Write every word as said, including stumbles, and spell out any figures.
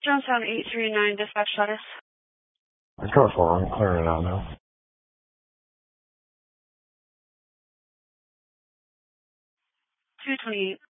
Jonestown eight three nine, dispatch status. Control four, I'm clearing it out now. two twenty-eight.